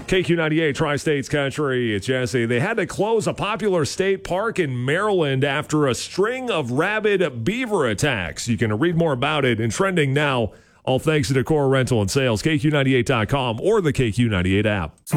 KQ98 Tri-States Country, it's Jesse. They had to close a popular state park in Maryland after a string of rabid beaver attacks. You can read more about it in Trending Now, all thanks to Decor Rental and Sales, KQ98.com or the KQ98 app.